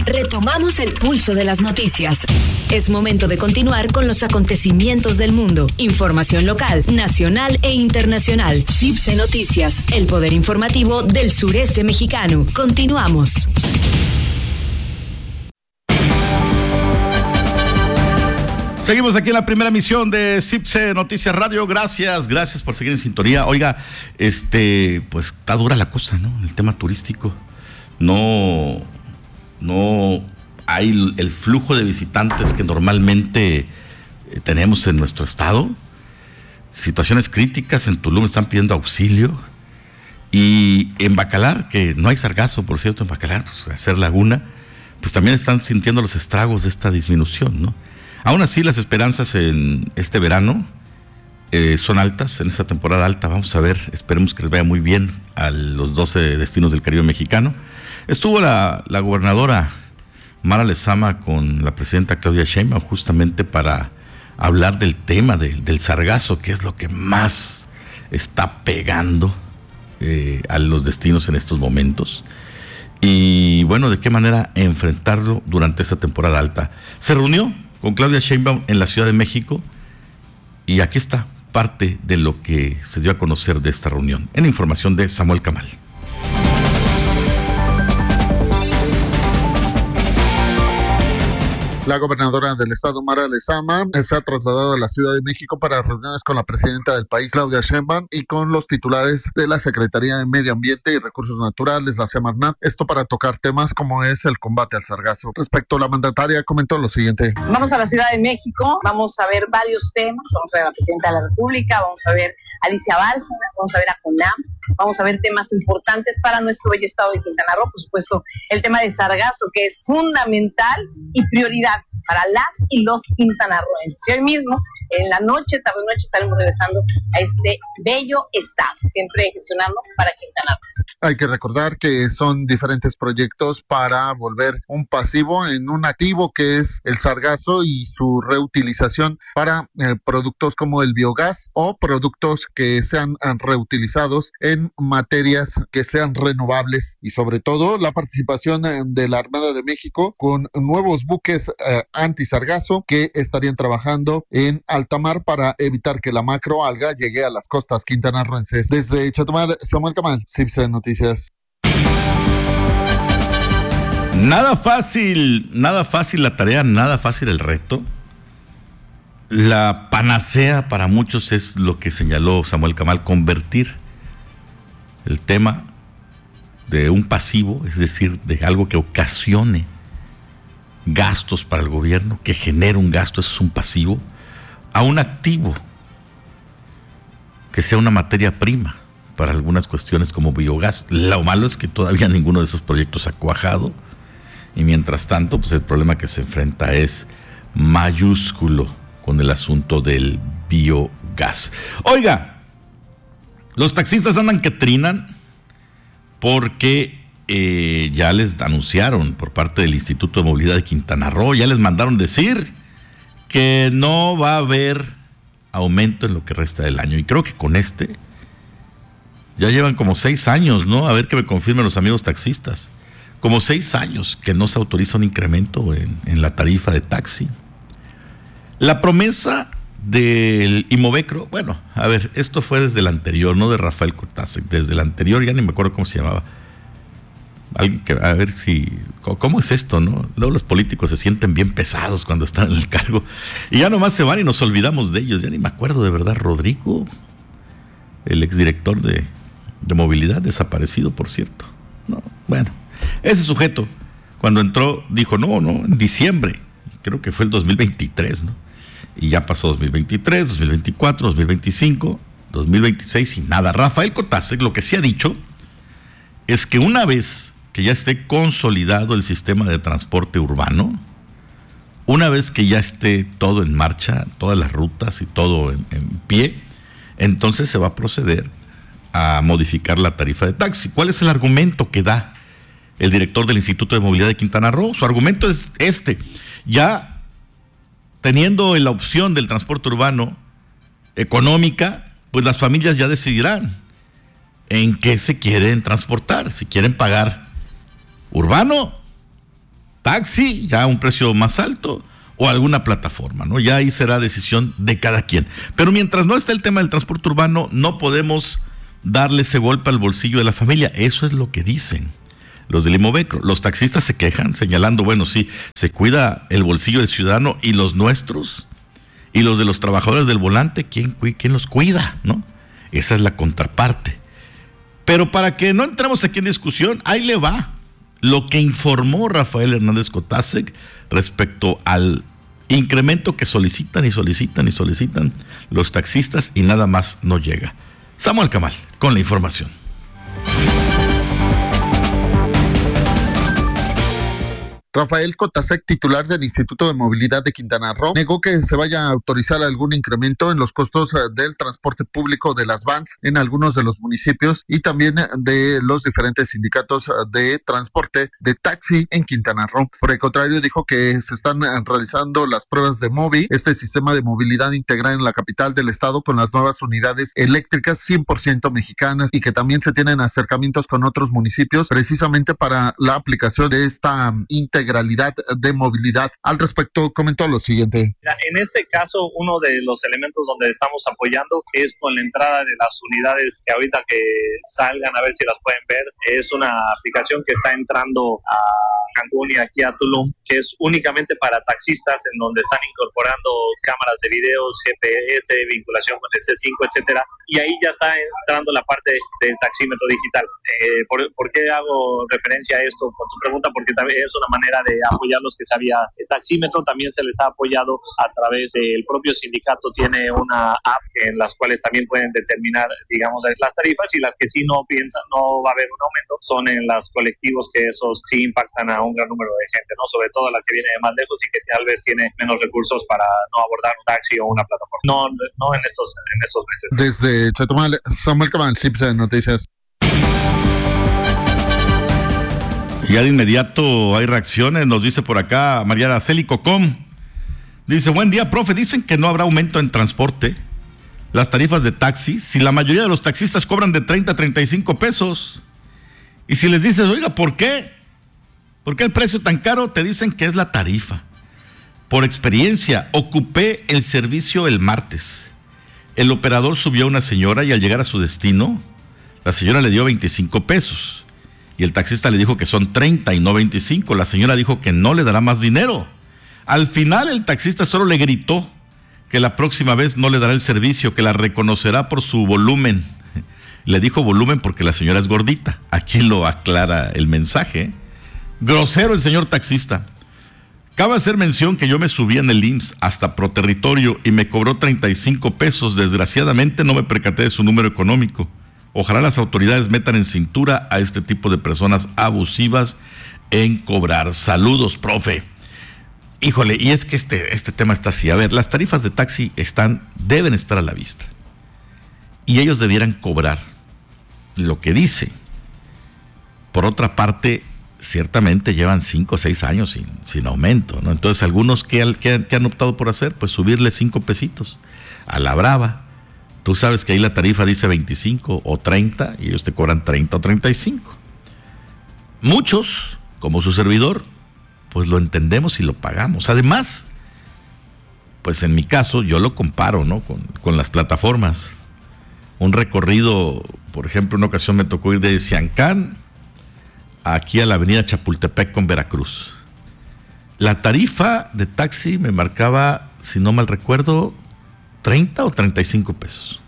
Retomamos el pulso de las noticias. Es momento de continuar con los acontecimientos del mundo. Información local, nacional e internacional. CIPSE Noticias, el poder informativo del sureste mexicano. Continuamos. Seguimos aquí en la primera emisión de CIPSE Noticias Radio. Gracias por seguir en sintonía. Oiga, pues está dura la cosa, ¿no? El tema turístico. No hay el flujo de visitantes que normalmente tenemos en nuestro estado. Situaciones críticas. En Tulum están pidiendo auxilio. Y en Bacalar, que no hay sargazo, por cierto, en Bacalar, pues, hacer laguna, pues también están sintiendo los estragos de esta disminución, ¿no? Aún así, las esperanzas en este verano son altas, en esta temporada alta. Vamos a ver, esperemos que les vaya muy bien a los 12 destinos del Caribe mexicano. Estuvo la gobernadora Mara Lezama con la presidenta Claudia Sheinbaum justamente para hablar del tema del sargazo, que es lo que más está pegando a los destinos en estos momentos. Y bueno, de qué manera enfrentarlo durante esta temporada alta. Se reunió con Claudia Sheinbaum en la Ciudad de México y aquí está parte de lo que se dio a conocer de esta reunión en información de Samuel Camal. La gobernadora del estado, Mara Lezama, se ha trasladado a la Ciudad de México para reuniones con la presidenta del país, Claudia Sheinbaum, y con los titulares de la Secretaría de Medio Ambiente y Recursos Naturales, la Semarnat, esto para tocar temas como es el combate al sargazo. Respecto a la mandataria, comentó lo siguiente. Vamos a la Ciudad de México, vamos a ver varios temas, vamos a ver a la presidenta de la República, vamos a ver a Alicia Bárcena, vamos a ver a CONAM, vamos a ver temas importantes para nuestro bello estado de Quintana Roo, por supuesto, el tema de sargazo, que es fundamental y prioridad para las y los quintanarroenses. Y hoy mismo, en la noche, tarde noche, estaremos regresando a este bello estado, siempre gestionando para Quintana Roo. Hay que recordar que son diferentes proyectos para volver un pasivo en un activo que es el sargazo y su reutilización para productos como el biogás o productos que sean reutilizados en materias que sean renovables y sobre todo la participación de la Armada de México con nuevos buques anti-sargazo que estarían trabajando en alta mar para evitar que la macroalga llegue a las costas quintanarroenses. Desde Chetumal, Samuel Camal, CIPSE Noticias. Nada fácil la tarea, nada fácil el reto. La panacea para muchos es lo que señaló Samuel Camal, convertir el tema de un pasivo, es decir, de algo que ocasione gastos para el gobierno, que genere un gasto, eso es un pasivo, a un activo, que sea una materia prima para algunas cuestiones como biogás. Lo malo es que todavía ninguno de esos proyectos ha cuajado y mientras tanto, pues el problema que se enfrenta es mayúsculo con el asunto del biogás. Oiga, los taxistas andan que trinan porque ya les anunciaron por parte del Instituto de Movilidad de Quintana Roo, ya les mandaron decir que no va a haber aumento en lo que resta del año. Y creo que con ya llevan como 6 años, ¿no? A ver que me confirmen los amigos taxistas. Como 6 años que no se autoriza un incremento en la tarifa de taxi. La promesa del Imovecro, bueno, a ver, esto fue desde el anterior, no de Rafael Cortázar, desde el anterior, ya ni me acuerdo cómo se llamaba. Alguien que, a ver si, ¿cómo es esto, no? Luego los políticos se sienten bien pesados cuando están en el cargo y ya nomás se van y nos olvidamos de ellos. Ya ni me acuerdo de verdad, Rodrigo, el exdirector de movilidad, desaparecido, por cierto. No, bueno, ese sujeto, cuando entró, dijo, no, en diciembre, creo que fue el 2023, ¿no? Y ya pasó 2023, 2024, 2025, 2026 y nada. Rafael Cortázar lo que sí ha dicho es que una vez que ya esté consolidado el sistema de transporte urbano, una vez que ya esté todo en marcha, todas las rutas y todo en pie, entonces se va a proceder a modificar la tarifa de taxi. ¿Cuál es el argumento que da el director del Instituto de Movilidad de Quintana Roo? Su argumento es ya teniendo la opción del transporte urbano económica, pues las familias ya decidirán en qué se quieren transportar, si quieren pagar urbano, taxi, ya a un precio más alto, o alguna plataforma, ¿no? Ya ahí será decisión de cada quien. Pero mientras no esté el tema del transporte urbano, no podemos darle ese golpe al bolsillo de la familia. Eso es lo que dicen los del Imovecro. Los taxistas se quejan señalando, bueno, sí, se cuida el bolsillo del ciudadano, y los nuestros, y los de los trabajadores del volante, ¿quién los cuida, no? Esa es la contraparte. Pero para que no entremos aquí en discusión, ahí le va lo que informó Rafael Hernández Kotasek respecto al incremento que solicitan los taxistas, y nada más no llega. Samuel Camal con la información. Rafael Kotasek, titular del Instituto de Movilidad de Quintana Roo, negó que se vaya a autorizar algún incremento en los costos del transporte público de las vans en algunos de los municipios y también de los diferentes sindicatos de transporte de taxi en Quintana Roo. Por el contrario, dijo que se están realizando las pruebas de MOVI, este sistema de movilidad integral en la capital del estado, con las nuevas unidades eléctricas 100% mexicanas, y que también se tienen acercamientos con otros municipios precisamente para la aplicación de esta integralidad de movilidad. Al respecto, comentó lo siguiente. En este caso, uno de los elementos donde estamos apoyando es con la entrada de las unidades que ahorita que salgan, a ver si las pueden ver. Es una aplicación que está entrando a Cancún y aquí a Tulum, que es únicamente para taxistas, en donde están incorporando cámaras de videos, GPS, vinculación con el C5, etcétera, y ahí ya está entrando la parte del taxímetro digital. ¿Por qué hago referencia a esto? Por tu pregunta, porque también es una manera de apoyar los que sabía el taxímetro. También se les ha apoyado a través del propio sindicato, tiene una app en las cuales también pueden determinar, digamos, las tarifas, y las que sí no piensan, no va a haber un aumento, son en los colectivos, que esos sí impactan a un gran número de gente, ¿no? Sobre todo la que viene de más lejos y que tal vez tiene menos recursos para no abordar un taxi o una plataforma. No en esos meses. Desde Chetumal, Samuel Camal, CIPSE Noticias. Ya de inmediato hay reacciones, nos dice por acá María Araceli Cocom. Dice, buen día, profe, dicen que no habrá aumento en transporte, las tarifas de taxi, si la mayoría de los taxistas cobran de 30 a 35 pesos. Y si les dices, oiga, ¿por qué? ¿Por qué el precio tan caro? Te dicen que es la tarifa. Por experiencia, ocupé el servicio el martes. El operador subió a una señora y al llegar a su destino, la señora le dio 25 pesos. Y el taxista le dijo que son 30 y no 25. La señora dijo que no le dará más dinero. Al final el taxista solo le gritó que la próxima vez no le dará el servicio, que la reconocerá por su volumen. Le dijo volumen porque la señora es gordita. Aquí lo aclara el mensaje. Grosero el señor taxista. Cabe hacer mención que yo me subí en el IMSS hasta Proterritorio y me cobró 35 pesos. Desgraciadamente no me percaté de su número económico. Ojalá las autoridades metan en cintura a este tipo de personas abusivas en cobrar. Saludos, profe. Híjole, y es que este tema está así. A ver, las tarifas de taxi deben estar a la vista. Y ellos debieran cobrar lo que dice. Por otra parte, ciertamente llevan 5 o 6 años sin aumento, ¿no? Entonces, algunos que han optado por hacer, pues subirle 5 pesitos a la brava. Tú sabes que ahí la tarifa dice 25 o 30 y ellos te cobran 30 o 35. Muchos, como su servidor, pues lo entendemos y lo pagamos. Además, pues en mi caso yo lo comparo, ¿no? con las plataformas. Un recorrido, por ejemplo, una ocasión me tocó ir de Siancán aquí a la avenida Chapultepec con Veracruz. La tarifa de taxi me marcaba, si no mal recuerdo, 30 o 35 pesos.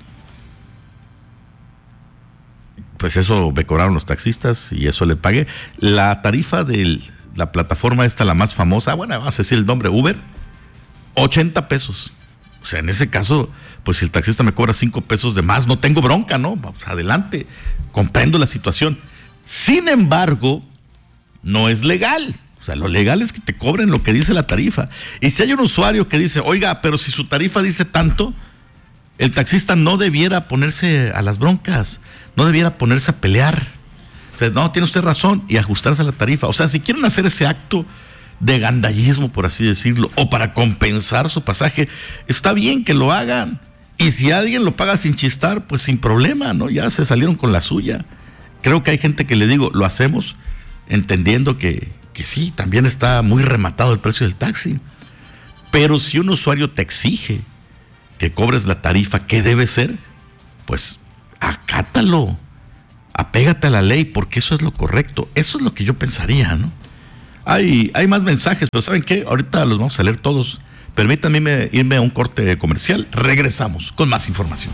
Pues eso me cobraron los taxistas y eso le pagué. La tarifa de la plataforma esta, la más famosa, bueno, vamos a decir el nombre, Uber, 80 pesos. O sea, en ese caso, pues si el taxista me cobra 5 pesos de más, no tengo bronca, ¿no? Vamos adelante, comprendo la situación. Sin embargo, no es legal. O sea, lo legal es que te cobren lo que dice la tarifa. Y si hay un usuario que dice, oiga, pero si su tarifa dice tanto, el taxista no debiera ponerse a las broncas, no debiera ponerse a pelear. O sea, no, tiene usted razón, y ajustarse a la tarifa. O sea, si quieren hacer ese acto de gandallismo, por así decirlo, o para compensar su pasaje, está bien que lo hagan. Y si alguien lo paga sin chistar, pues sin problema, ¿no? Ya se salieron con la suya. Creo que hay gente que le digo, lo hacemos entendiendo que que sí, también está muy rematado el precio del taxi. Pero si un usuario te exige que cobres la tarifa que debe ser, pues acátalo, apégate a la ley, porque eso es lo correcto. Eso es lo que yo pensaría, ¿no? Hay más mensajes, pero ¿saben qué? Ahorita los vamos a leer todos. Permítanme irme a un corte comercial. Regresamos con más información.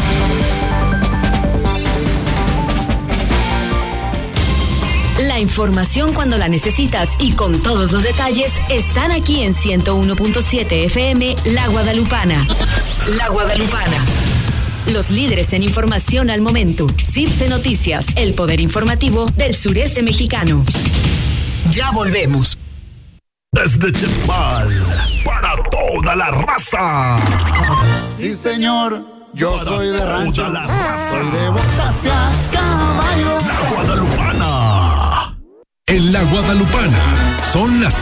La información cuando la necesitas y con todos los detalles están aquí en 101.7 FM La Guadalupana. La Guadalupana. Los líderes en información al momento. CIPSE Noticias, el poder informativo del sureste mexicano. Ya volvemos. Desde Chetumal, para toda la raza. Sí, señor, yo soy de rancho. Toda la raza. Soy de botas y a caballo. La Guadalupana. En La Guadalupana son las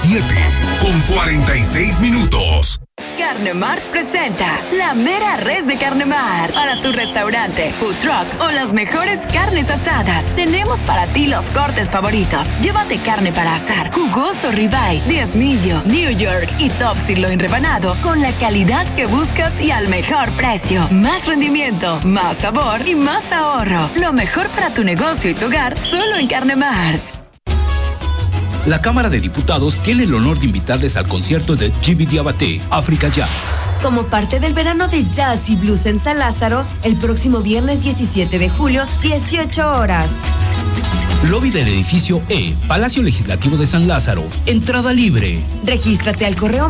7:46. Carnemart presenta la mera res de Carnemart. Para tu restaurante, food truck o las mejores carnes asadas, tenemos para ti los cortes favoritos. Llévate carne para asar, jugoso ribeye, diezmillo, New York y top sirloin rebanado con la calidad que buscas y al mejor precio. Más rendimiento, más sabor y más ahorro. Lo mejor para tu negocio y tu hogar solo en Carnemart. La Cámara de Diputados tiene el honor de invitarles al concierto de Djiby Diabaté, África Jazz. Como parte del verano de jazz y blues en San Lázaro, el próximo viernes 17 de julio, 18 horas. Lobby del edificio E, Palacio Legislativo de San Lázaro. Entrada libre. Regístrate al correo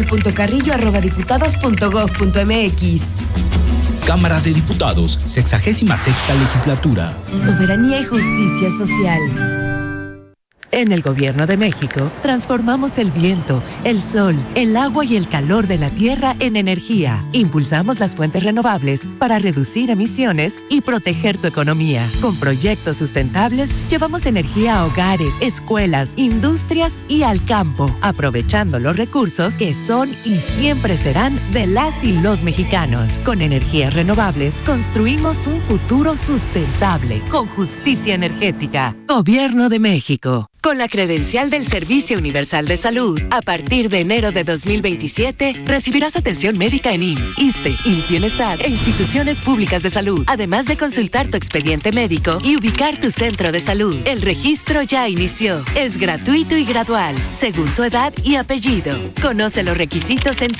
marisol.carrillo@diputados.gov.mx. Cámara de Diputados, 66ª Legislatura. Soberanía y justicia social. En el Gobierno de México, transformamos el viento, el sol, el agua y el calor de la tierra en energía. Impulsamos las fuentes renovables para reducir emisiones y proteger tu economía. Con proyectos sustentables, llevamos energía a hogares, escuelas, industrias y al campo, aprovechando los recursos que son y siempre serán de las y los mexicanos. Con energías renovables, construimos un futuro sustentable, con justicia energética. Gobierno de México. Con la credencial del Servicio Universal de Salud, a partir de enero de 2027, recibirás atención médica en IMSS, ISSSTE, IMSS Bienestar e instituciones públicas de salud, además de consultar tu expediente médico y ubicar tu centro de salud. El registro ya inició. Es gratuito y gradual, según tu edad y apellido. Conoce los requisitos en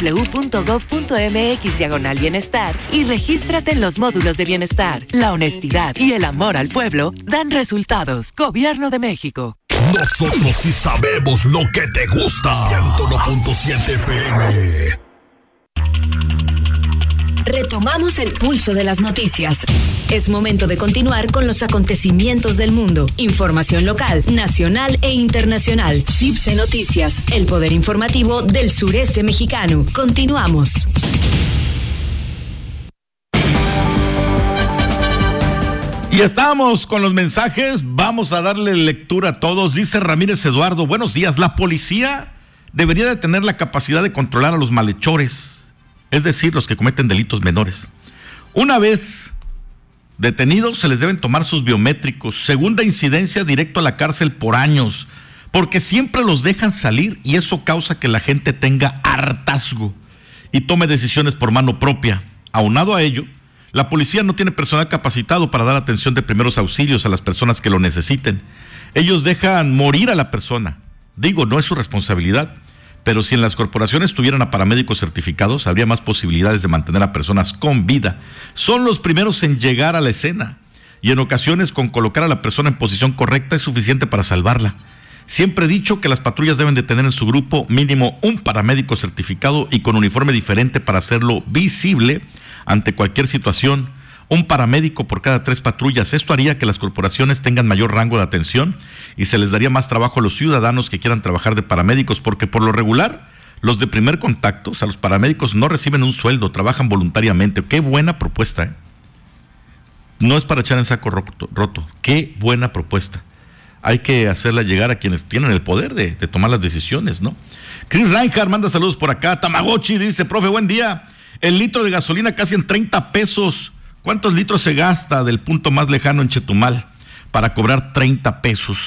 www.gov.mx/bienestar y regístrate en los módulos de bienestar. La honestidad y el amor al pueblo dan resultados. Gobierno de México. Nosotros sí sabemos lo que te gusta. 101.7 FM. Retomamos el pulso de las noticias. Es momento de continuar con los acontecimientos del mundo. Información local, nacional e internacional. CIPSE Noticias, el poder informativo del sureste mexicano. Continuamos. Y estamos con los mensajes, vamos a darle lectura a todos. Dice Ramírez Eduardo, buenos días, la policía debería de tener la capacidad de controlar a los malhechores, es decir, los que cometen delitos menores. Una vez detenidos, se les deben tomar sus biométricos. Segunda incidencia, directo a la cárcel por años, porque siempre los dejan salir y eso causa que la gente tenga hartazgo y tome decisiones por mano propia. Aunado a ello, la policía no tiene personal capacitado para dar atención de primeros auxilios a las personas que lo necesiten. Ellos dejan morir a la persona. Digo, no es su responsabilidad, pero si en las corporaciones tuvieran a paramédicos certificados, habría más posibilidades de mantener a personas con vida. Son los primeros en llegar a la escena y en ocasiones con colocar a la persona en posición correcta es suficiente para salvarla. Siempre he dicho que las patrullas deben de tener en su grupo mínimo un paramédico certificado y con uniforme diferente para hacerlo visible ante cualquier situación, un paramédico por cada 3 patrullas. Esto haría que las corporaciones tengan mayor rango de atención y se les daría más trabajo a los ciudadanos que quieran trabajar de paramédicos, porque por lo regular, los de primer contacto, o sea, los paramédicos no reciben un sueldo, trabajan voluntariamente. Qué buena propuesta, ¿eh? No es para echar en saco roto. Qué buena propuesta. Hay que hacerla llegar a quienes tienen el poder de tomar las decisiones, ¿no? Chris Reinhardt manda saludos por acá. Tamagotchi dice, profe, buen día. El litro de gasolina casi en 30 pesos. ¿Cuántos litros se gasta del punto más lejano en Chetumal para cobrar 30 pesos?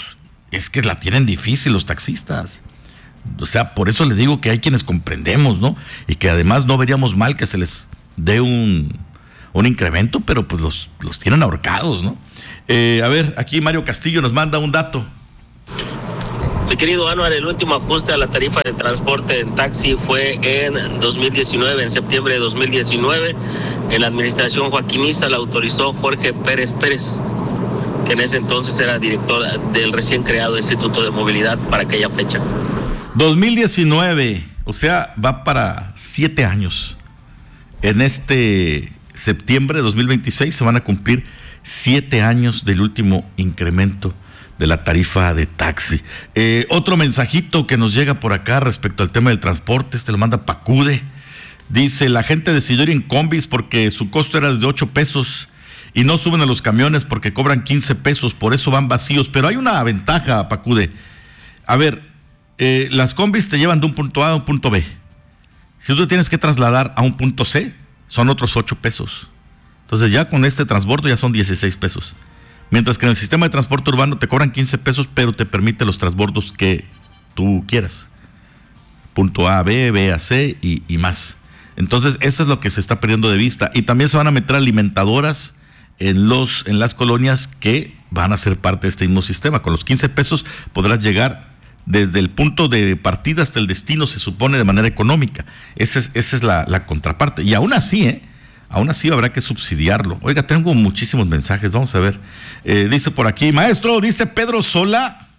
es que la tienen difícil los taxistas. O sea, por eso les digo que hay quienes comprendemos, ¿no? Y que además no veríamos mal que se les dé un incremento, pero pues los tienen ahorcados, ¿no? A ver, aquí Mario Castillo nos manda un dato. Mi querido Anuar, el último ajuste a la tarifa de transporte en taxi fue en 2019, en septiembre de 2019. En la administración joaquinista la autorizó Jorge Pérez Pérez, que en ese entonces era director del recién creado Instituto de Movilidad para aquella fecha. 2019, o sea, va para 7 años. En este septiembre de 2026 se van a cumplir 7 años del último incremento de la tarifa de taxi. Otro mensajito que nos llega por acá respecto al tema del transporte, lo manda Pacude. Dice, la gente decidió ir en combis porque su costo era de 8 pesos y no suben a los camiones porque cobran 15 pesos, por eso van vacíos. Pero hay una ventaja, Pacude. A ver, las combis te llevan de un punto A a un punto B. Si tú te tienes que trasladar a un punto C, son otros 8 pesos. Entonces ya con este transbordo ya son 16 pesos. Mientras que en el sistema de transporte urbano te cobran 15 pesos, pero te permite los transbordos que tú quieras. Punto A a B, B a C y más. Entonces eso es lo que se está perdiendo de vista. Y también se van a meter alimentadoras en las colonias que van a ser parte de este mismo sistema. Con los 15 pesos podrás llegar desde el punto de partida hasta el destino, se supone, de manera económica. Esa es la contraparte. Y aún así, habrá que subsidiarlo. Oiga, tengo muchísimos mensajes, vamos a ver. Dice por aquí, maestro, dice Pedro Sola,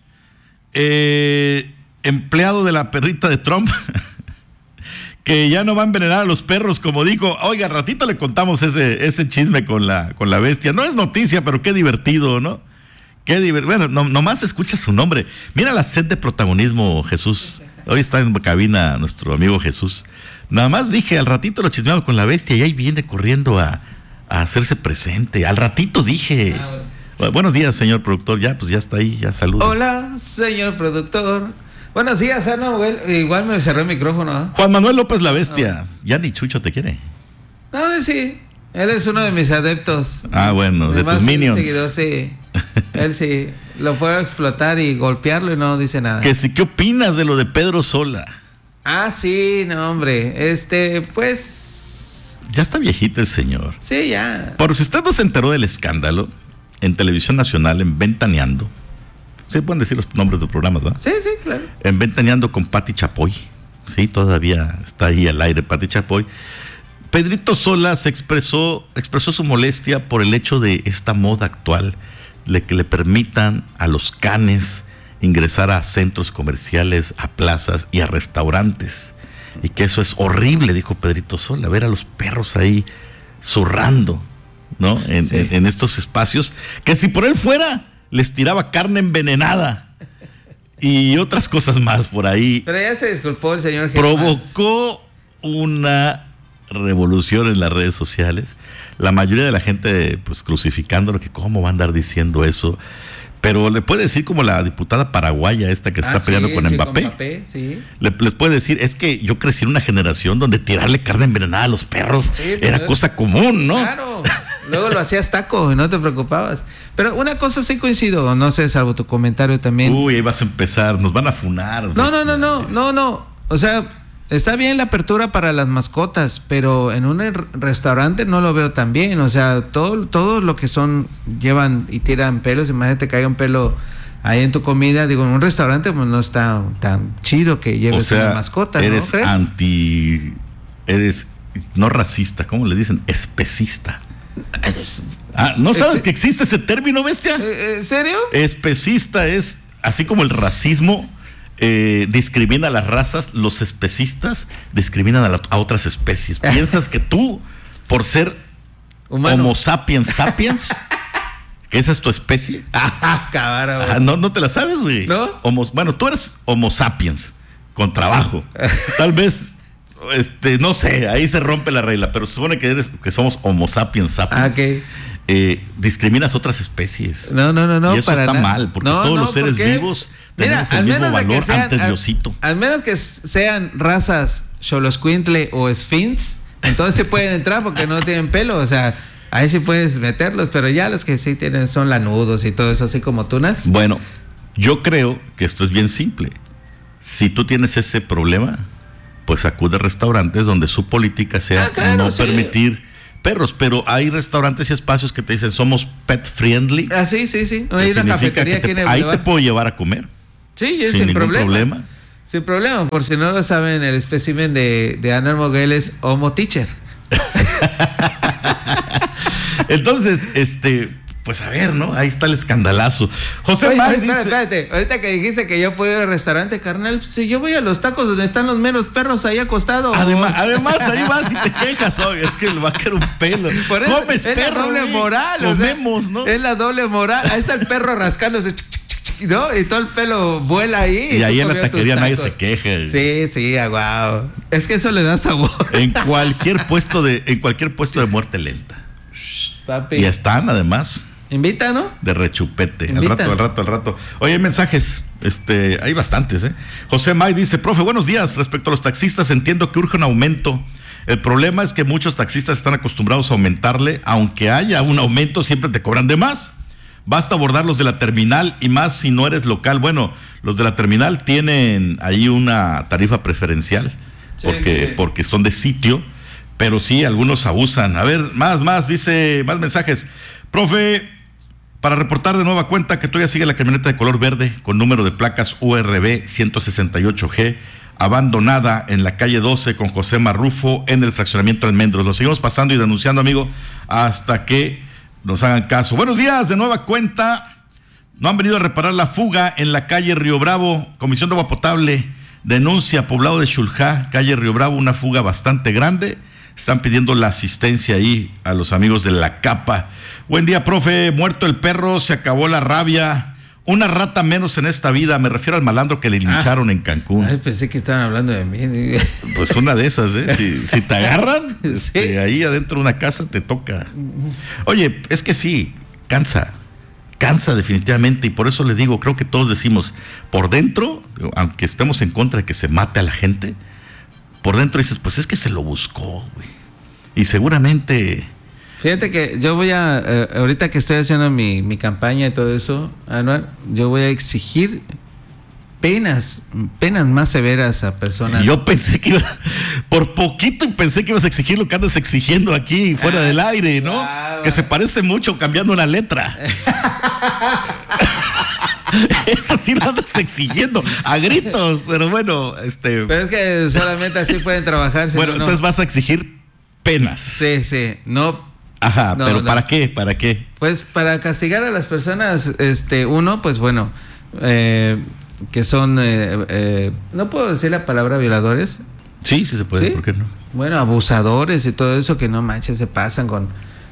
empleado de la perrita de Trump, que ya no va a envenenar a los perros, como dijo. Oiga, ratito le contamos ese chisme con la bestia. No es noticia, pero qué divertido, ¿no? Bueno, nomás escucha su nombre. Mira la sed de protagonismo, Jesús. Hoy está en cabina nuestro amigo Jesús. Nada más dije, al ratito lo chismeaba con la bestia y ahí viene corriendo a hacerse presente. Al ratito dije. Buenos días, señor productor. Ya está ahí, ya saluda. Hola, señor productor. Buenos días, Ana. Igual me cerré el micrófono, ¿eh? Juan Manuel López la bestia. Ya ni Chucho te quiere. No, sí. Él es uno de mis adeptos. Bueno, de tus minions. Seguidor, sí. Él sí. Lo fue a explotar y golpearlo y no dice nada. ¿Qué opinas de lo de Pedro Sola? Sí, no, hombre. Pues... Ya está viejito el señor. Sí, ya. Por si usted no se enteró del escándalo, en Televisión Nacional, en Ventaneando, ¿se pueden decir los nombres de programas, verdad? Sí, claro. En Ventaneando con Pati Chapoy. Sí, todavía está ahí al aire Pati Chapoy. Pedrito Sola expresó su molestia por el hecho de esta moda actual, de que le permitan a los canes ingresar a centros comerciales, a plazas y a restaurantes. Y que eso es horrible, dijo Pedrito Sola, ver a los perros ahí zurrando, ¿no? En estos espacios, que si por él fuera, les tiraba carne envenenada y otras cosas más por ahí. Pero ya se disculpó el señor Germán. Provocó una revolución en las redes sociales. La mayoría de la gente pues crucificándolo, que cómo va a andar diciendo eso. Pero le puede decir, como la diputada paraguaya esta que está peleando con Mbappé, les puede decir, es que yo crecí en una generación donde tirarle carne envenenada a los perros era cosa común, ¿no? Claro, luego lo hacías taco y no te preocupabas. Pero una cosa sí coincido, no sé, salvo tu comentario también. Uy, ahí vas a empezar, nos van a funar. No, o sea, está bien la apertura para las mascotas, pero en un restaurante no lo veo tan bien. O sea, todo lo que llevan y tiran pelos, imagínate que haya un pelo ahí en tu comida. Digo, en un restaurante pues no está tan chido que lleves una mascota, ¿no eres crees? Eres no racista, ¿cómo le dicen? Especista. ¿No sabes que existe ese término, bestia? ¿En serio? Especista es, así como el racismo discrimina a las razas, los especistas discriminan a otras especies. ¿Piensas que tú, por ser humano, Homo sapiens sapiens, que esa es tu especie? Cabrón. No te la sabes, güey. ¿No? Bueno, tú eres Homo sapiens, con trabajo. Tal vez, no sé, ahí se rompe la regla, pero se supone que somos Homo sapiens sapiens. Okay. Discriminas otras especies. No. Y eso está mal, porque todos los seres vivos tenemos el mismo valor ante Diosito. Al menos que sean razas Xoloscuintle o Sphinx, entonces sí pueden entrar porque no tienen pelo. O sea, ahí sí puedes meterlos, pero ya los que sí tienen son lanudos y todo eso, así como tunas. Bueno, Yo creo que esto es bien simple. Si tú tienes ese problema, pues acude a restaurantes donde su política sea permitir perros, pero hay restaurantes y espacios que te dicen somos pet friendly. Sí. Hay una cafetería aquí en el ahí Boulevard. te puedo llevar a comer. Sí, sin ningún problema. Sin problema, por si no lo saben, el espécimen de Anuar Moguel es Homo Teacher. Entonces, pues a ver, ¿no? Ahí está el escandalazo. José May dice... Espérate, ahorita que dijiste que yo puedo ir al restaurante, carnal, si yo voy a los tacos donde están los menos perros ahí acostados. Además ahí vas y te quejas, oye, es que le va a caer un pelo. Por eso comes es perro, la doble moral. Comemos, ¿no? Es la doble moral. Ahí está el perro rascándose, ¿no? Y todo el pelo vuela ahí. Y ahí en la taquería nadie se queja. Sí, guau. Es que eso le da sabor. En cualquier puesto de muerte lenta. Papi. Y están, además... Invita, ¿no? De rechupete. Invita. Al rato. Oye, hay mensajes. Hay bastantes, ¿eh? José May dice, profe, buenos días. Respecto a los taxistas, entiendo que urge un aumento. El problema es que muchos taxistas están acostumbrados a aumentarle. Aunque haya un aumento, siempre te cobran de más. Basta abordar los de la terminal y más si no eres local. Bueno, los de la terminal tienen ahí una tarifa preferencial porque son de sitio. Pero sí, algunos abusan. A ver, más mensajes. Profe, para reportar de nueva cuenta que todavía sigue la camioneta de color verde con número de placas URB 168G, abandonada en la calle 12 con José Marrufo en el fraccionamiento Almendros. Lo seguimos pasando y denunciando, amigo, hasta que nos hagan caso. Buenos días, de nueva cuenta. No han venido a reparar la fuga en la calle Río Bravo. Comisión de Agua Potable denuncia poblado de Xuljá, calle Río Bravo, una fuga bastante grande. Están pidiendo la asistencia ahí a los amigos de la capa. Buen día, profe. Muerto el perro, se acabó la rabia. Una rata menos en esta vida. Me refiero al malandro que le lincharon en Cancún. Ay, pensé que estaban hablando de mí. Pues una de esas, ¿eh? Si te agarran, sí. Ahí adentro de una casa te toca. Oye, es que sí, cansa definitivamente. Y por eso les digo, creo que todos decimos, por dentro, aunque estemos en contra de que se mate a la gente, por dentro dices, pues es que se lo buscó, güey. Y seguramente... Fíjate que yo voy ahorita que estoy haciendo mi campaña y todo eso, Anuar, yo voy a exigir penas más severas a personas. Yo pensé que por poquito pensé que ibas a exigir lo que andas exigiendo aquí fuera del aire, ¿no? Que se parece mucho cambiando una letra. Eso sí lo andas exigiendo a gritos, pero bueno, Pero es que solamente así pueden trabajar. Bueno, no. Entonces vas a exigir penas. Sí, no. Ajá, no, pero no. ¿Para qué? Pues para castigar a las personas, uno, pues bueno, que son, no puedo decir la palabra violadores. Sí se puede, ¿sí? ¿Por qué no? Bueno, abusadores y todo eso que no manches, se pasan con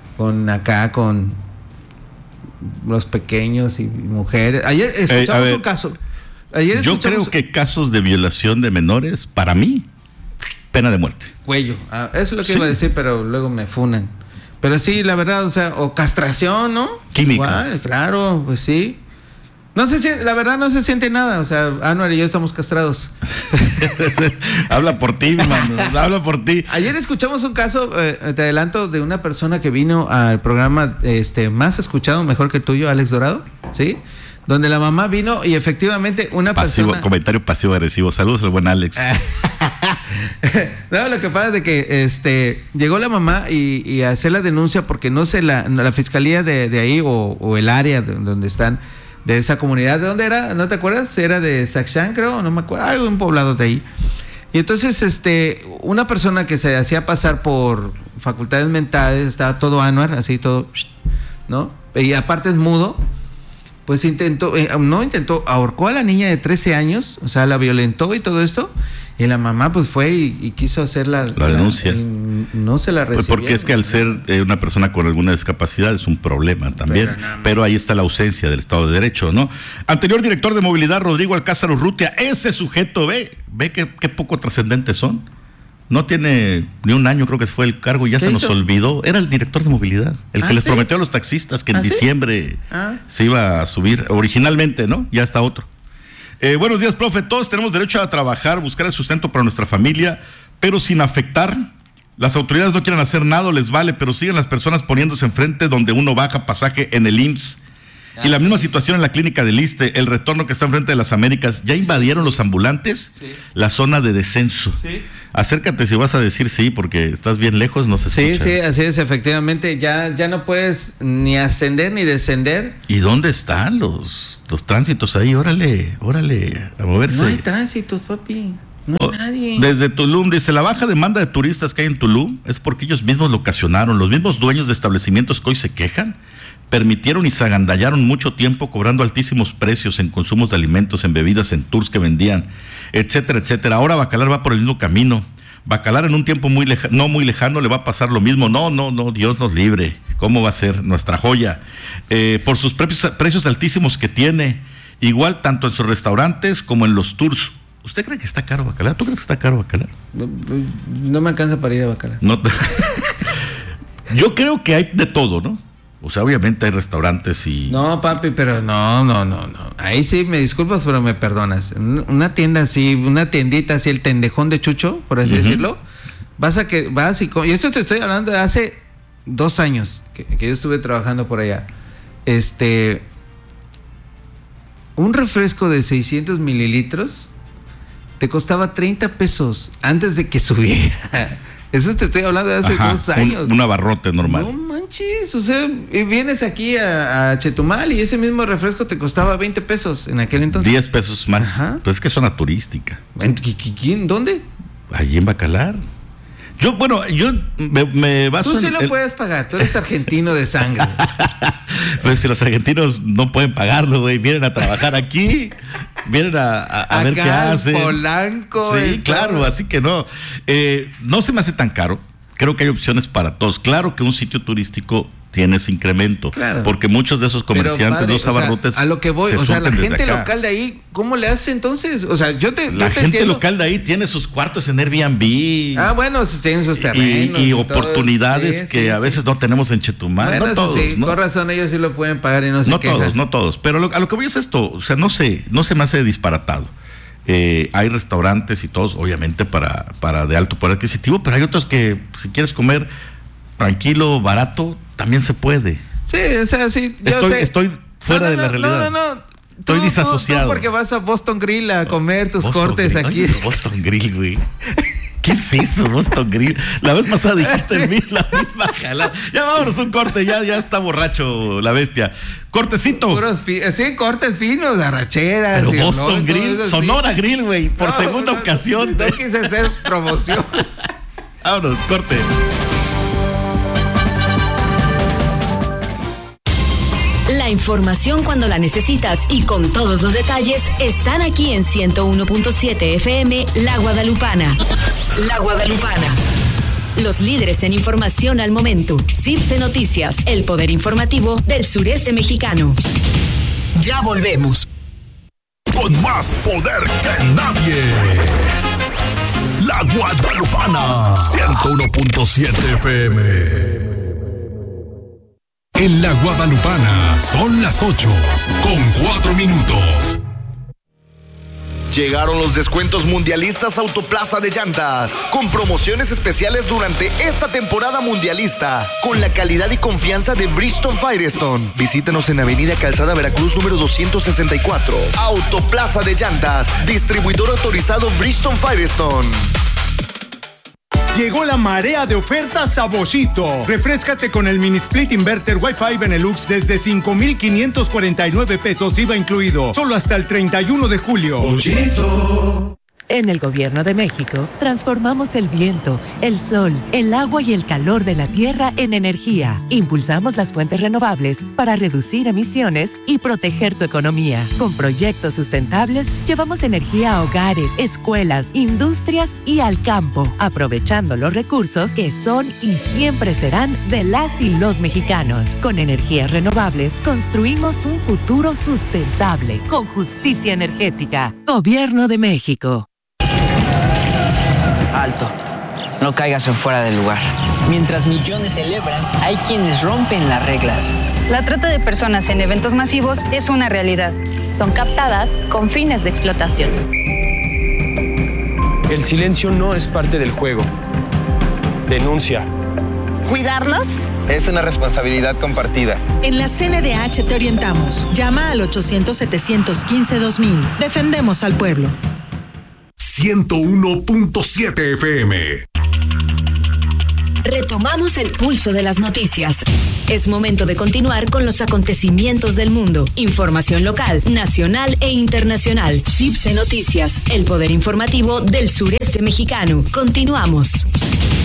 los pequeños y mujeres. Ayer escuchamos un caso. Yo creo que casos de violación de menores, para mí, pena de muerte. Cuello. Eso es lo que iba a decir, pero luego me funan. Pero sí, la verdad, o castración, ¿no? Química. Igual, claro, pues sí. La verdad no se siente nada, Anuar y yo estamos castrados. Habla por ti, mano, habla por ti. Ayer escuchamos un caso, te adelanto, de una persona que vino al programa más escuchado, mejor que el tuyo, Alex Dorado, ¿sí? Donde la mamá vino y efectivamente una persona... Comentario pasivo-agresivo. Saludos al buen Alex. No, lo que pasa es de que llegó la mamá y a hacer la denuncia porque no sé, la fiscalía de ahí o el área donde están, de esa comunidad, ¿de dónde era? ¿No te acuerdas? Era de Saxán, creo, no me acuerdo, hay un poblado de ahí. Y entonces, una persona que se hacía pasar por facultades mentales, estaba todo Anuar, así todo, ¿no? Y aparte es mudo, pues ahorcó a la niña de 13 años, la violentó y todo esto. Y la mamá pues fue y quiso hacer la denuncia. No se la recibió. Pues porque es que al ser una persona con alguna discapacidad es un problema también. Pero ahí está la ausencia del Estado de Derecho, ¿no? Anterior director de movilidad, Rodrigo Alcázar Urrutia, ese sujeto, ve qué poco trascendentes son. No tiene ni un año, creo que fue el cargo, ya se nos olvidó. Era el director de movilidad, el que les prometió a los taxistas que en diciembre se iba a subir. Originalmente, ¿no? Ya está otro. Buenos días, profe. Todos tenemos derecho a trabajar, buscar el sustento para nuestra familia, pero sin afectar. Las autoridades no quieren hacer nada, les vale, pero siguen las personas poniéndose enfrente donde uno baja pasaje en el IMSS. Y la misma situación en la clínica del Iste, el retorno que está enfrente de las Américas. ¿Ya invadieron los ambulantes la zona de descenso? Sí. Acércate si vas a decir sí, porque estás bien lejos, no se escucha. Sí, así es, efectivamente. Ya no puedes ni ascender ni descender. ¿Y dónde están los tránsitos ahí? Órale, a moverse. No hay tránsitos, papi. No hay nadie. Desde Tulum, dice, la baja demanda de turistas que hay en Tulum es porque ellos mismos lo ocasionaron. Los mismos dueños de establecimientos que hoy se quejan permitieron y se agandallaron mucho tiempo cobrando altísimos precios en consumos de alimentos, en bebidas, en tours que vendían, etcétera, etcétera. Ahora Bacalar va por el mismo camino. Bacalar en un tiempo no muy lejano le va a pasar lo mismo. No, Dios nos libre. ¿Cómo va a ser nuestra joya? Por sus precios altísimos que tiene, igual tanto en sus restaurantes como en los tours. ¿Usted cree que está caro Bacalar? ¿Tú crees que está caro Bacalar? No me alcanza para ir a Bacalar. Yo creo que hay de todo, ¿no? O sea, obviamente hay restaurantes y... No, papi, pero no. Ahí sí, me disculpas, pero me perdonas. Una tienda así, una tiendita así, el tendejón de Chucho, por así decirlo. Vas y eso te estoy hablando de hace 2 años que yo estuve trabajando por allá. Un refresco de 600 mililitros te costaba 30 pesos antes de que subiera. Eso te estoy hablando de hace 2 años. Un abarrote normal. No manches, o sea, vienes aquí a Chetumal y ese mismo refresco te costaba 20 pesos en aquel entonces. 10 pesos más. Pues es que es zona turística. ¿Quién? ¿Dónde? Allí en Bacalar. Yo me baso Tú sí lo puedes pagar, tú eres argentino de sangre. Pues si los argentinos no pueden pagarlo, güey, vienen a trabajar aquí, vienen a ver qué hacen. Polanco. Sí, claro, así que no se me hace tan caro. Creo que hay opciones para todos. Claro que un sitio turístico tiene ese incremento, claro, porque muchos de esos comerciantes, los abarrotes, a lo que voy, o sea, la gente local de ahí, ¿cómo le hace entonces? O sea, la gente local de ahí tiene sus cuartos en Airbnb. Bueno, tienen sus terrenos y oportunidades que a veces no tenemos en Chetumal. Bueno, no todos, sí, ¿no? Con razón ellos sí lo pueden pagar y no se quejan. No todos, pero a lo que voy es esto, o sea, no se me hace disparatado. Hay restaurantes y todos, obviamente, para de alto poder adquisitivo, pero hay otros que si quieres comer tranquilo, barato, también se puede. Sí, o sea, sí. Estoy fuera de la realidad. No. Estoy disasociado. Tú porque vas a Boston Grill a comer tus cortes Grill. aquí. Oye, Boston Grill, güey. ¿Qué es eso, Boston Grill? La vez pasada dijiste la misma jalada. Ya vámonos un corte, ya está borracho la bestia. Cortecito. Sí, cortes finos, arracheras. Pero Boston Grill, Sonora Grill, güey, por segunda ocasión. No quise hacer promoción. Vámonos, corte. La información cuando la necesitas y con todos los detalles están aquí en 101.7 FM La Guadalupana. La Guadalupana. Los líderes en información al momento. CIPSE Noticias, el poder informativo del sureste mexicano. Ya volvemos. Con más poder que nadie. La Guadalupana. 101.7 FM. En La Guadalupana son las 8:04. Llegaron los descuentos mundialistas Autoplaza de Llantas, con promociones especiales durante esta temporada mundialista, con la calidad y confianza de Bridgestone Firestone. Visítanos en Avenida Calzada Veracruz número 264. Autoplaza de Llantas, distribuidor autorizado Bridgestone Firestone. Llegó la marea de ofertas a Boschito. Refréscate con el mini split inverter Wi-Fi Benelux desde 5,549 pesos IVA incluido. Solo hasta el 31 de julio. Boschito. En el Gobierno de México, transformamos el viento, el sol, el agua y el calor de la tierra en energía. Impulsamos las fuentes renovables para reducir emisiones y proteger tu economía. Con proyectos sustentables, llevamos energía a hogares, escuelas, industrias y al campo, aprovechando los recursos que son y siempre serán de las y los mexicanos. Con energías renovables, construimos un futuro sustentable, con justicia energética. Gobierno de México. Alto, no caigas en fuera del lugar. Mientras millones celebran, hay quienes rompen las reglas. La trata de personas en eventos masivos es una realidad. Son captadas con fines de explotación. El silencio no es parte del juego. Denuncia. Cuidarnos Es una responsabilidad compartida. En la CNDH te orientamos. Llama al 800-715-2000. Defendemos al pueblo. 101.7 FM. Retomamos el pulso de las noticias. Es momento de continuar con los acontecimientos del mundo. Información local, nacional e internacional. CIPSE Noticias, el poder informativo del sureste mexicano. Continuamos.